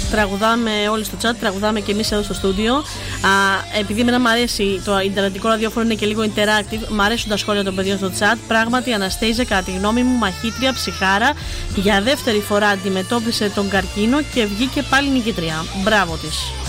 Τραγουδάμε όλοι στο chat, τραγουδάμε και εμείς εδώ στο στούντιο. Επειδή εμένα μου αρέσει το ιντερνετικό ραδιόφωνο, είναι και λίγο interactive, μου αρέσουν τα σχόλια των παιδιών στο chat. Πράγματι, η Αναστέιζα, κατά τη γνώμη μου, μαχήτρια, ψυχάρα, για δεύτερη φορά αντιμετώπισε τον καρκίνο και βγήκε πάλι νικήτρια. Μπράβο της.